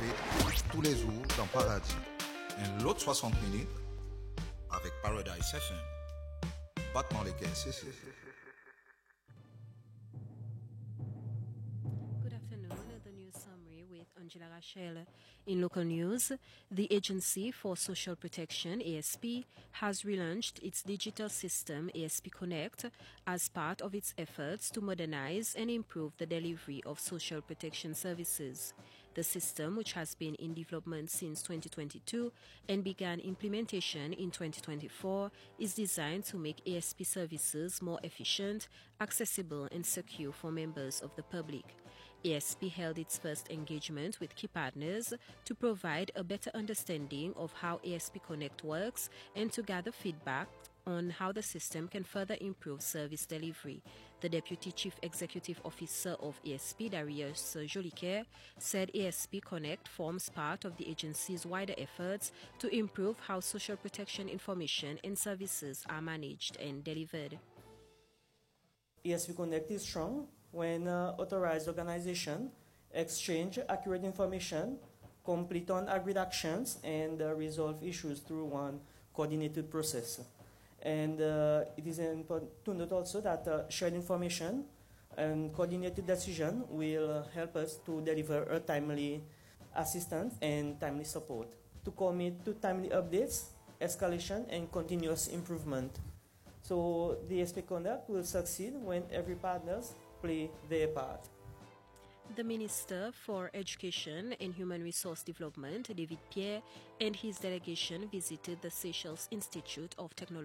tous les jours dans Paradis. Et l'autre 60 minutes avec Paradise FM. Battement les caisses. Good afternoon. The news summary with Angela Rachel. In local news, the Agency for Social Protection, ASP, has relaunched its digital system, ASP Connect, as part of its efforts to modernize and improve the delivery of social protection services. The system, which has been in development since 2022 and began implementation in 2024, is designed to make ASP services more efficient, accessible, and secure for members of the public. ASP held its first engagement with key partners to provide a better understanding of how ASP Connect works and to gather feedback on how the system can further improve service delivery. The Deputy Chief Executive Officer of ASP, Darius Joliquet, said ASP Connect forms part of the agency's wider efforts to improve how social protection information and services are managed and delivered. ASP Connect is strong when authorized organizations exchange accurate information, complete on agreed actions, and resolve issues through one coordinated process. And it is important to note also that shared information and coordinated decision will help us to deliver a timely assistance and timely support, to commit to timely updates, escalation, and continuous improvement. So the ASP Connect will succeed when every partner play their part. The Minister for Education and Human Resource Development, David Pierre, and his delegation visited the Seychelles Institute of Technology